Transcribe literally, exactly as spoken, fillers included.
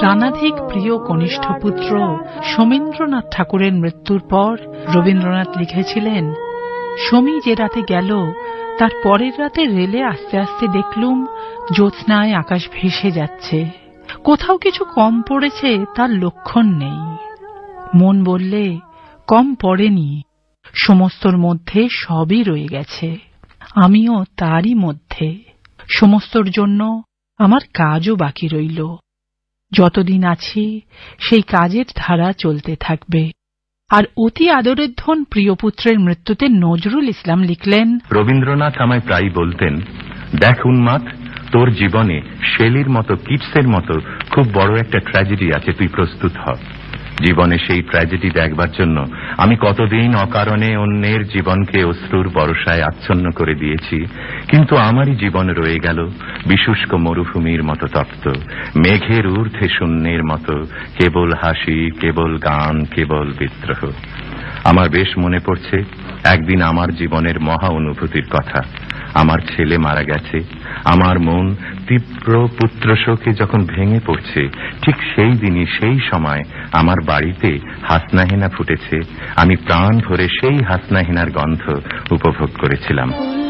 প্রাণাধিক প্রিয় কনিষ্ঠ পুত্র সোমেন্দ্রনাথ ঠাকুরের মৃত্যুর পর রবীন্দ্রনাথ লিখেছিলেন, সমী যে রাতে গেল তার পরের রাতে রেলে আস্তে আস্তে দেখলুম জ্যোৎস্নায় আকাশ ভেসে যাচ্ছে, কোথাও কিছু কম পড়েছে তার লক্ষণ নেই। মন বললে কম পড়েনি, সমস্তর মধ্যে সবই রয়ে গেছে, আমিও তারই মধ্যে। সমস্তর জন্য আমার কাজও বাকি রইল, যতদিন আছি সেই কাজের ধারা চলতে থাকবে। আর অতি আদরের ধন প্রিয়পুত্রের মৃত্যুতে নজরুল ইসলাম লিখলেন, রবীন্দ্রনাথ আমায় প্রায় বলতেন, দেখ উন্মাদ, তোর জীবনে শেলির মতো, কিটসের মতো খুব বড় একটা ট্র্যাজেডি আছে, তুই প্রস্তুত হ। জীবনে সেই ট্র্যাজেডি দেখবার জন্য আমি কতদিন অকারণে অন্যের জীবনকে অশ্রুর বর্ষায় আচ্ছন্ন করে দিয়েছি, কিন্তু আমারই জীবন রয়ে গেল বিশুষ্ক মরুভূমির মতো তপ্ত, মেঘের ঊর্ধ্বে শূন্যের মতো, কেবল হাসি, কেবল গান, কেবল বিদ্রোহ। আমার বেশ মনে পড়ছে একদিন আমার জীবনের মহা অনুভূতির কথা। আমার ছেলে মারা গেছে, আমার মন তীব্র পুত্র শোকে যখন ভেঙে পড়ছে, ঠিক সেই দিনই সেই সময় আমার বাড়িতে হাসনাহেনা ফুটেছে। আমি প্রাণ ভরে সেই হাসনাহেনার গন্ধ উপভোগ করেছিলাম।